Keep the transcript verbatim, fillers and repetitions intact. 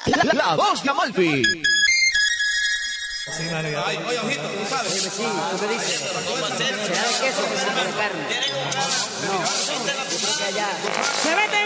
La, la voz de Amalfi. Sí, vale, ay, oye, ojito, tú sabes. Oye, sí, tú me dices. ¿Será de queso o será de carne? No, no, porque allá. Se mete